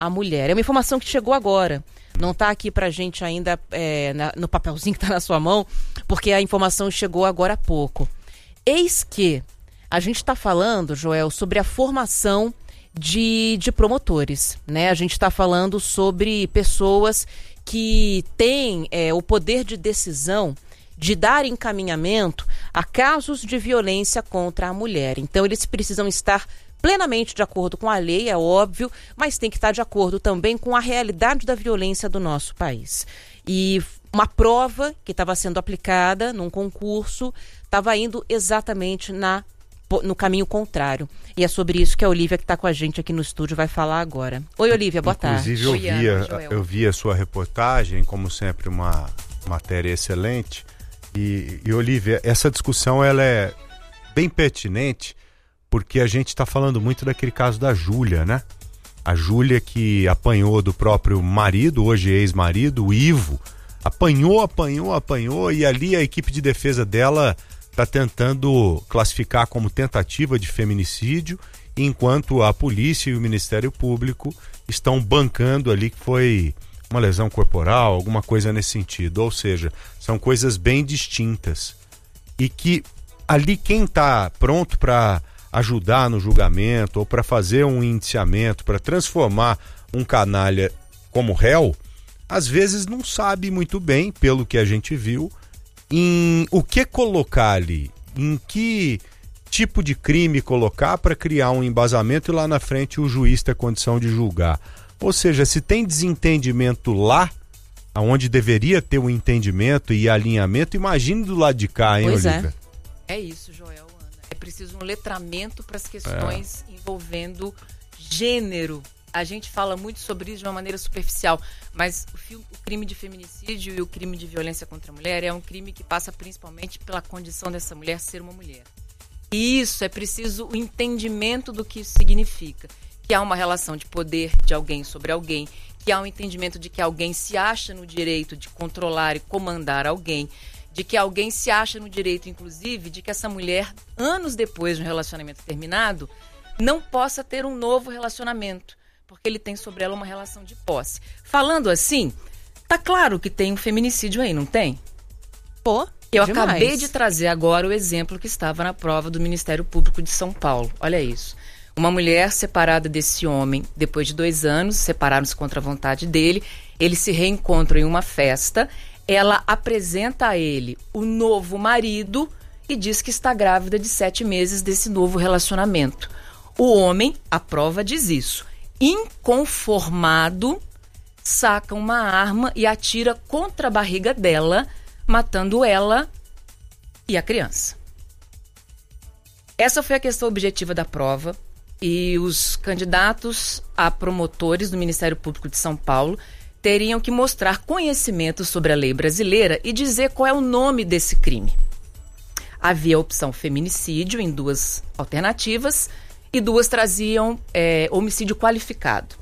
a mulher. É uma informação que chegou agora. Não está aqui pra gente ainda no papelzinho que está na sua mão, porque a informação chegou agora há pouco. Eis que a gente está falando, Joel, sobre a formação de promotores, né? A gente está falando sobre pessoas que têm o poder de decisão de dar encaminhamento a casos de violência contra a mulher. Então, eles precisam estar plenamente de acordo com a lei, é óbvio, mas tem que estar de acordo também com a realidade da violência do nosso país. E uma prova que estava sendo aplicada num concurso estava indo exatamente no caminho contrário. E é sobre isso que a Olívia, que está com a gente aqui no estúdio, vai falar agora. Oi, Olívia, boa tarde. Inclusive, eu vi a sua reportagem, como sempre, uma matéria excelente. E Olívia, essa discussão ela é bem pertinente, porque a gente está falando muito daquele caso da Júlia, né? A Júlia que apanhou do próprio marido, hoje ex-marido, o Ivo. Apanhou, e ali a equipe de defesa dela está tentando classificar como tentativa de feminicídio, enquanto a polícia e o Ministério Público estão bancando ali que foi uma lesão corporal, alguma coisa nesse sentido. Ou seja, são coisas bem distintas. E que ali quem está pronto para ajudar no julgamento ou para fazer um indiciamento, para transformar um canalha como réu, às vezes não sabe muito bem, pelo que a gente viu, em o que colocar ali, em que tipo de crime colocar para criar um embasamento e lá na frente o juiz ter condição de julgar. Ou seja, se tem desentendimento lá, onde deveria ter o entendimento e alinhamento, imagine do lado de cá, hein, Olívia? É isso, Joel, Ana. É preciso um letramento para as questões envolvendo gênero. A gente fala muito sobre isso de uma maneira superficial, mas o crime de feminicídio e o crime de violência contra a mulher é um crime que passa principalmente pela condição dessa mulher ser uma mulher. E isso, é preciso o entendimento do que isso significa. Que há uma relação de poder de alguém sobre alguém, que há um entendimento de que alguém se acha no direito de controlar e comandar alguém, de que alguém se acha no direito, inclusive, de que essa mulher, anos depois de um relacionamento terminado, não possa ter um novo relacionamento, porque ele tem sobre ela uma relação de posse. Falando assim, tá claro que tem um feminicídio aí, não tem? Pô, eu demais. Acabei de trazer agora o exemplo que estava na prova do Ministério Público de São Paulo. Olha isso. Uma mulher separada desse homem, depois de 2 anos, separaram-se contra a vontade dele, eles se reencontram em uma festa, ela apresenta a ele o novo marido e diz que está grávida de 7 meses desse novo relacionamento. O homem, a prova diz isso, inconformado, saca uma arma e atira contra a barriga dela, matando ela e a criança. Essa foi a questão objetiva da prova. E os candidatos a promotores do Ministério Público de São Paulo teriam que mostrar conhecimento sobre a lei brasileira e dizer qual é o nome desse crime. Havia a opção feminicídio em 2 alternativas e 2 traziam homicídio qualificado.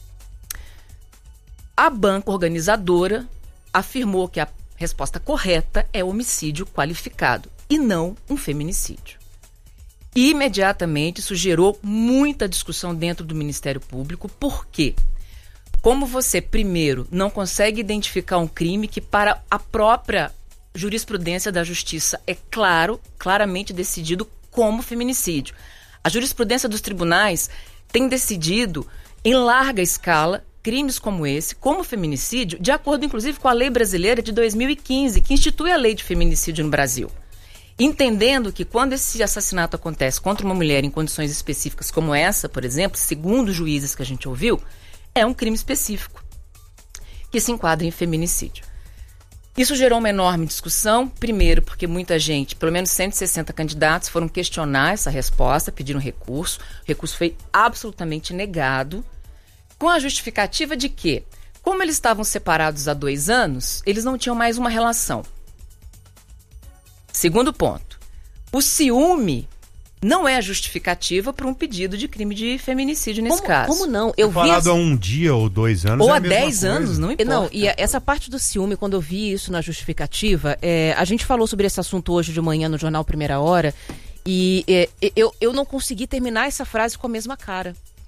A banca organizadora afirmou que a resposta correta é homicídio qualificado e não um feminicídio. E imediatamente isso gerou muita discussão dentro do Ministério Público. Por quê? Como você, primeiro, não consegue identificar um crime que para a própria jurisprudência da justiça é claramente decidido como feminicídio. A jurisprudência dos tribunais tem decidido em larga escala crimes como esse, como feminicídio, de acordo inclusive com a lei brasileira de 2015, que institui a lei de feminicídio no Brasil. Entendendo que quando esse assassinato acontece contra uma mulher em condições específicas como essa, por exemplo, segundo os juízes que a gente ouviu, é um crime específico que se enquadra em feminicídio. Isso gerou uma enorme discussão, primeiro porque muita gente, pelo menos 160 candidatos, foram questionar essa resposta, pediram recurso. O recurso foi absolutamente negado, com a justificativa de que, como eles estavam separados há 2 anos, eles não tinham mais uma relação. Segundo ponto, o ciúme não é justificativa para um pedido de crime de feminicídio nesse caso. Como não? Eu vi falado há 1 dia ou 2 anos ou é há a mesma 10 coisa. anos, não importa. Não, e essa parte do ciúme, quando eu vi isso na justificativa, a gente falou sobre esse assunto hoje de manhã no Jornal Primeira Hora, e eu não consegui terminar essa frase com a mesma cara.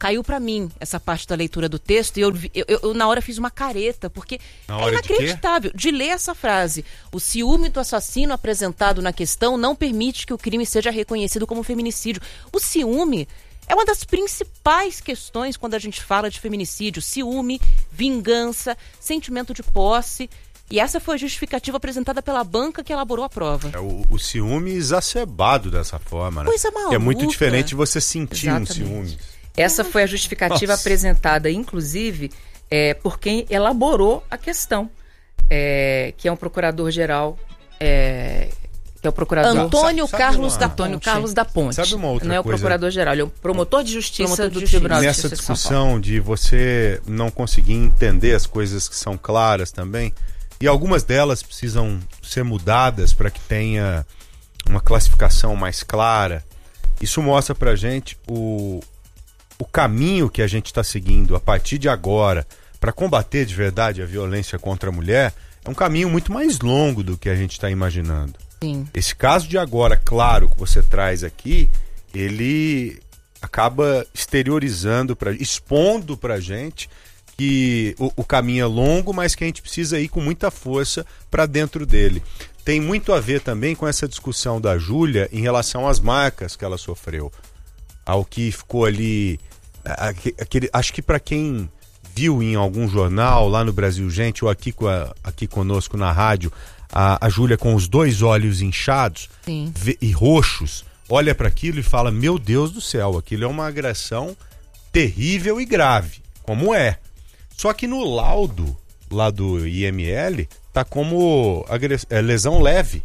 caiu para mim essa parte da leitura do texto e eu na hora fiz uma careta, porque é inacreditável de ler essa frase. O ciúme do assassino apresentado na questão não permite que o crime seja reconhecido como feminicídio. O ciúme é uma das principais questões quando a gente fala de feminicídio. Ciúme, vingança, sentimento de posse. E essa foi a justificativa apresentada pela banca que elaborou a prova. O ciúme exacerbado dessa forma, né? Coisa maluca. É muito diferente de você sentir um Exatamente. ciúme. Essa foi a justificativa apresentada, inclusive, por quem elaborou a questão, que é um procurador-geral, que é o procurador... Antônio Carlos da Ponte. Sabe uma outra coisa? Não é o procurador-geral, ele é o promotor de justiça do Tribunal de Justiça Nessa de São Paulo. discussão de você não conseguir entender as coisas que são claras também, e algumas delas precisam ser mudadas para que tenha uma classificação mais clara, isso mostra pra gente o caminho que a gente está seguindo a partir de agora para combater de verdade a violência contra a mulher é um caminho muito mais longo do que a gente está imaginando. Sim. Esse caso de agora, claro, que você traz aqui, ele acaba exteriorizando, expondo pra gente que o caminho é longo, mas que a gente precisa ir com muita força para dentro dele. Tem muito a ver também com essa discussão da Júlia em relação às marcas que ela sofreu. Ao que ficou ali... acho que para quem viu em algum jornal lá no Brasil Gente, ou aqui conosco na rádio, a Júlia com os 2 olhos inchados e roxos, olha para aquilo e fala, meu Deus do céu, aquilo é uma agressão terrível e grave, como é. Só que no laudo lá do IML tá como lesão leve.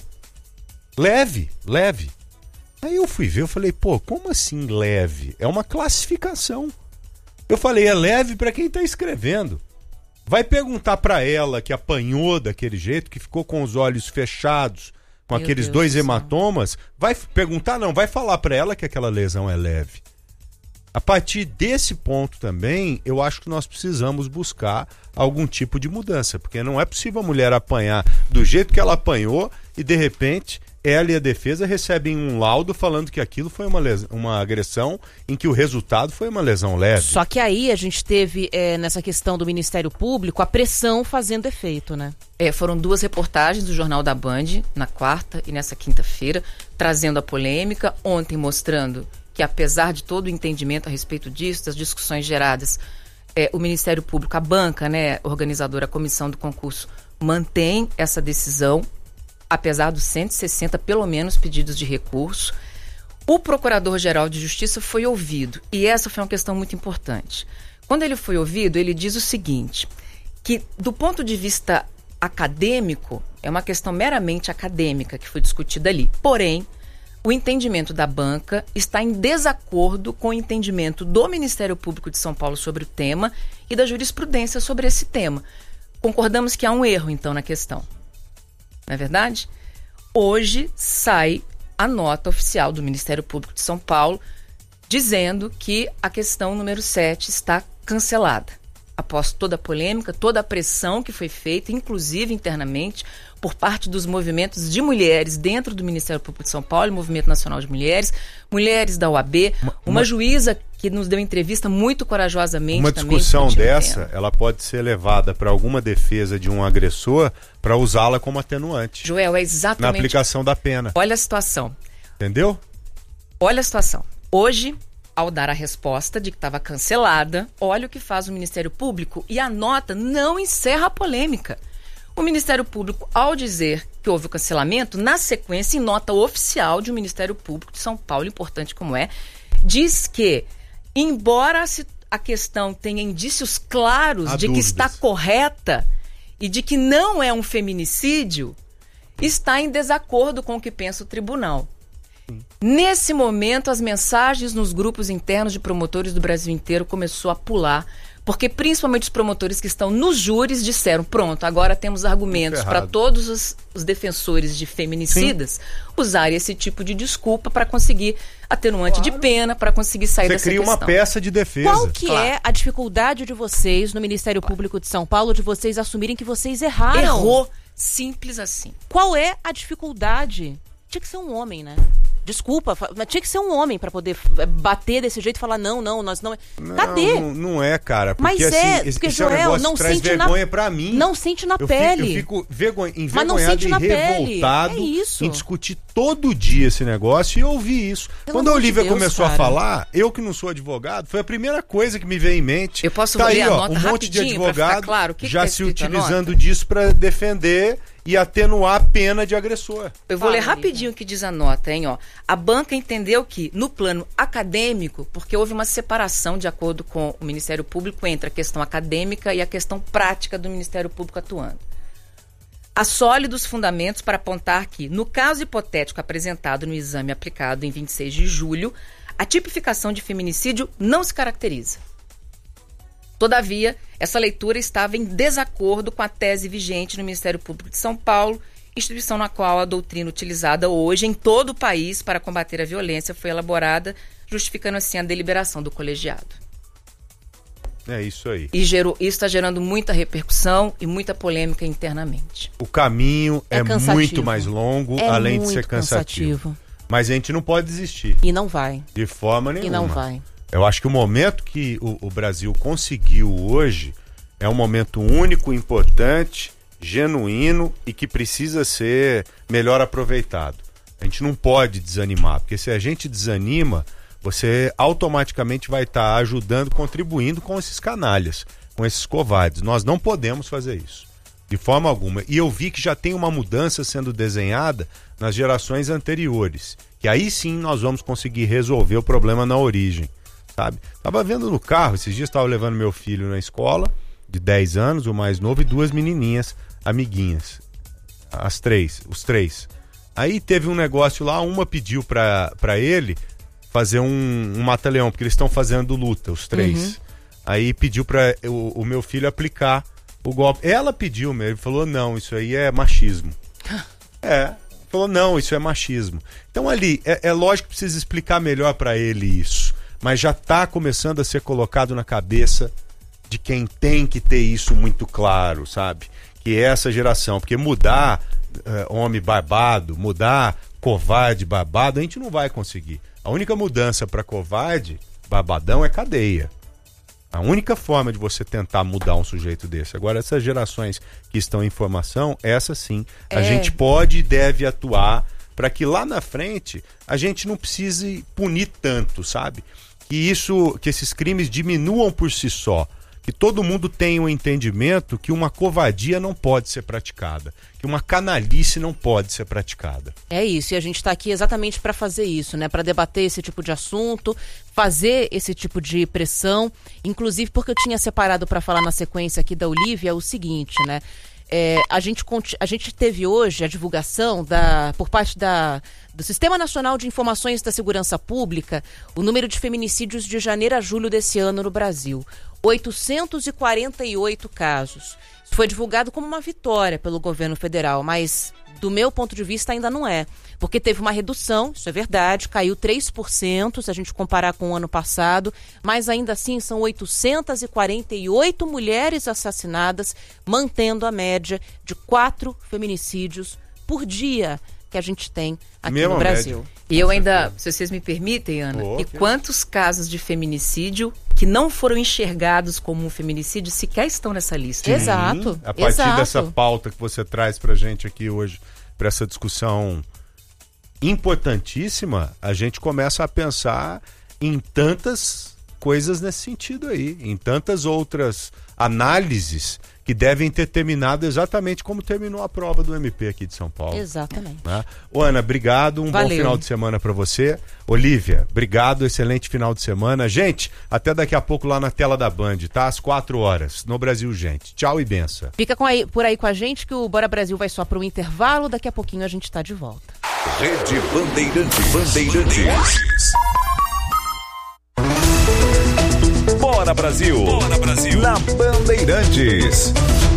Leve. Aí eu fui ver, eu falei, pô, como assim leve? É uma classificação. Eu falei, é leve para quem tá escrevendo. Vai perguntar para ela que apanhou daquele jeito, que ficou com os olhos fechados, com aqueles 2 hematomas, vai perguntar, não, vai falar para ela que aquela lesão é leve. A partir desse ponto também, eu acho que nós precisamos buscar algum tipo de mudança, porque não é possível a mulher apanhar do jeito que ela apanhou e, de repente, ela e a defesa recebem um laudo falando que aquilo foi uma agressão em que o resultado foi uma lesão leve. Só que aí a gente teve, nessa questão do Ministério Público, a pressão fazendo efeito, né? Foram 2 reportagens do Jornal da Band, na quarta e nessa quinta-feira, trazendo a polêmica, ontem mostrando que apesar de todo o entendimento a respeito disso, das discussões geradas, o Ministério Público, a banca, né, organizadora, a comissão do concurso, mantém essa decisão, apesar dos 160, pelo menos, pedidos de recurso. O Procurador-Geral de Justiça foi ouvido, e essa foi uma questão muito importante. Quando ele foi ouvido, ele diz o seguinte, que do ponto de vista acadêmico, é uma questão meramente acadêmica que foi discutida ali, porém, o entendimento da banca está em desacordo com o entendimento do Ministério Público de São Paulo sobre o tema e da jurisprudência sobre esse tema. Concordamos que há um erro, então, na questão. Não é verdade? Hoje sai a nota oficial do Ministério Público de São Paulo dizendo que a questão número 7 está cancelada. Após toda a polêmica, toda a pressão que foi feita, inclusive internamente, por parte dos movimentos de mulheres dentro do Ministério Público de São Paulo, Movimento Nacional de Mulheres, mulheres da OAB, uma juíza que nos deu entrevista muito corajosamente. Uma também discussão dessa, ela pode ser levada para alguma defesa de um agressor para usá-la como atenuante. Joel, é exatamente... Na aplicação da pena. Olha a situação. Entendeu? Olha a situação. Hoje, ao dar a resposta de que estava cancelada, olha o que faz o Ministério Público e a nota não encerra a polêmica. O Ministério Público, ao dizer que houve o cancelamento, na sequência, em nota oficial de um Ministério Público de São Paulo, importante como é, diz que, embora a questão tenha indícios claros de que está correta e de que não é um feminicídio, está em desacordo com o que pensa o tribunal. Nesse momento, as mensagens nos grupos internos de promotores do Brasil inteiro começou a pular, porque principalmente os promotores que estão nos júris disseram, pronto, agora temos argumentos para todos os defensores de feminicidas usarem esse tipo de desculpa para conseguir atenuante de pena, para conseguir sair dessa questão. Você cria uma peça de defesa. Qual que é a dificuldade de vocês no Ministério Público de São Paulo de vocês assumirem que vocês erraram? Errou, simples assim. Qual é a dificuldade? Tinha que ser um homem, né? Desculpa, mas tinha que ser um homem pra poder bater desse jeito e falar, não, nós não... Cadê? Não é, cara. Porque, mas porque esse Joel, não traz vergonha pra mim. Não sente na pele. Eu fico envergonhado mas não sente e revoltado em discutir todo dia esse negócio e ouvir isso. Quando a Olivia começou a falar, eu que não sou advogado, foi a primeira coisa que me veio em mente. Eu posso ler a nota um monte de advogado claro, já se utilizando disso pra defender e atenuar a pena de agressor. Eu vou ler rapidinho o que diz a nota, hein? Ó. A banca entendeu que, no plano acadêmico, porque houve uma separação, de acordo com o Ministério Público, entre a questão acadêmica e a questão prática do Ministério Público atuando. Há sólidos fundamentos para apontar que, no caso hipotético apresentado no exame aplicado em 26 de julho, a tipificação de feminicídio não se caracteriza. Todavia, essa leitura estava em desacordo com a tese vigente no Ministério Público de São Paulo, instituição na qual a doutrina utilizada hoje em todo o país para combater a violência foi elaborada, justificando assim a deliberação do colegiado. É isso aí. E isso está gerando muita repercussão e muita polêmica internamente. O caminho é muito mais longo, além de ser cansativo. Mas a gente não pode desistir. E não vai. De forma nenhuma. E não vai. Eu acho que o momento que o Brasil conseguiu hoje é um momento único, importante, genuíno e que precisa ser melhor aproveitado. A gente não pode desanimar, porque se a gente desanima, você automaticamente vai estar ajudando, contribuindo com esses canalhas, com esses covardes. Nós não podemos fazer isso, de forma alguma. E eu vi que já tem uma mudança sendo desenhada nas gerações anteriores, que aí sim nós vamos conseguir resolver o problema na origem. Sabe? Tava vendo no carro, esses dias estava levando meu filho na escola, de 10 anos, o mais novo, e 2 menininhas, amiguinhas. Os três. Aí teve um negócio lá, uma pediu pra ele fazer um mata-leão, porque eles estão fazendo luta, os 3. Uhum. Aí pediu pra o meu filho aplicar o golpe. Ela pediu mesmo, ele falou, não, isso aí é machismo. Falou, não, isso é machismo. Então ali, é lógico que precisa explicar melhor pra ele isso. Mas já está começando a ser colocado na cabeça de quem tem que ter isso muito claro, sabe? Que é essa geração. Porque mudar homem barbado, mudar covarde barbado, a gente não vai conseguir. A única mudança para covarde, barbadão, é cadeia. A única forma de você tentar mudar um sujeito desse. Agora, essas gerações que estão em formação, essa sim, a gente pode e deve atuar para que lá na frente a gente não precise punir tanto, sabe? Que esses crimes diminuam por si só, que todo mundo tenha um entendimento que uma covardia não pode ser praticada, que uma canalice não pode ser praticada. É isso, e a gente está aqui exatamente para fazer isso, né? Para debater esse tipo de assunto, fazer esse tipo de pressão, inclusive porque eu tinha separado para falar na sequência aqui da Olivia o seguinte, né? A gente teve hoje a divulgação por parte do Sistema Nacional de Informações da Segurança Pública, o número de feminicídios de janeiro a julho desse ano no Brasil. 848 casos. Isso foi divulgado como uma vitória pelo governo federal, mas do meu ponto de vista ainda não é. Porque teve uma redução, isso é verdade, caiu 3% se a gente comparar com o ano passado, mas ainda assim são 848 mulheres assassinadas, mantendo a média de 4 feminicídios por dia que a gente tem aqui no Brasil. Média. E eu ainda, se vocês me permitem, Ana, quantos casos de feminicídio que não foram enxergados como um feminicídio sequer estão nessa lista? Sim, exato. A partir dessa pauta que você traz pra gente aqui hoje, pra essa discussão importantíssima, a gente começa a pensar em tantas coisas nesse sentido aí, em tantas outras análises que devem ter terminado exatamente como terminou a prova do MP aqui de São Paulo. Exatamente. Né? Ana, obrigado, bom final de semana para você. Olivia, obrigado, excelente final de semana. Gente, até daqui a pouco lá na tela da Band, tá? Às 4h, no Brasil, gente. Tchau e benção. Fica por aí com a gente que o Bora Brasil vai só para um intervalo, daqui a pouquinho a gente tá de volta. Rede Bandeirantes. Bora Brasil! Bora Brasil! Na Bandeirantes.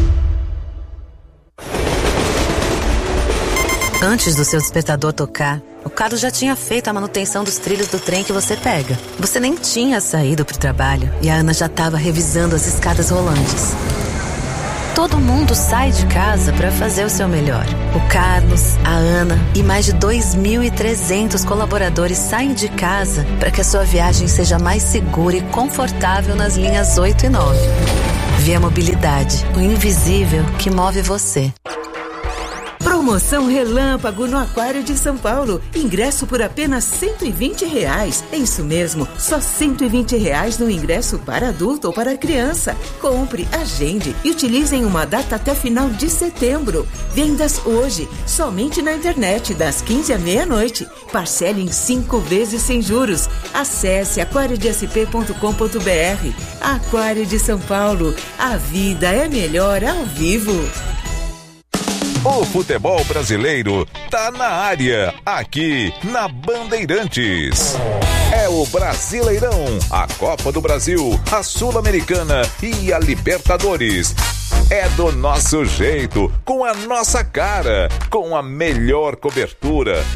Antes do seu despertador tocar, o Carlos já tinha feito a manutenção dos trilhos do trem que você pega. Você nem tinha saído pro trabalho e a Ana já estava revisando as escadas rolantes. Todo mundo sai de casa para fazer o seu melhor. O Carlos, a Ana e mais de 2.300 colaboradores saem de casa para que a sua viagem seja mais segura e confortável nas linhas 8 e 9. Via Mobilidade, o invisível que move você. Promoção Relâmpago no Aquário de São Paulo. Ingresso por apenas R$120. É isso mesmo, só R$120 no ingresso para adulto ou para criança. Compre, agende e utilize em uma data até final de setembro. Vendas hoje, somente na internet, das 15 à meia-noite. Parcele em 5 vezes sem juros. Acesse aquariodesp.com.br. Aquário de São Paulo. A vida é melhor ao vivo. O futebol brasileiro tá na área, aqui na Bandeirantes. É o Brasileirão, a Copa do Brasil, a Sul-Americana e a Libertadores. É do nosso jeito, com a nossa cara, com a melhor cobertura.